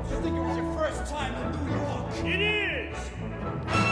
You think it was your first time in New York? It is!